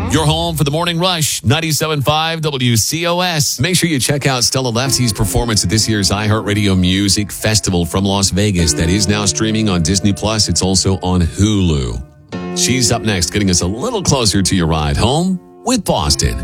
Your home for the Morning Rush, 97.5 WCOS. Make sure you check out Stella Lefty's performance at this year's iHeartRadio Music Festival from Las Vegas that is now streaming on Disney+. It's also on Hulu. She's up next, getting us a little closer to your ride home with Boston.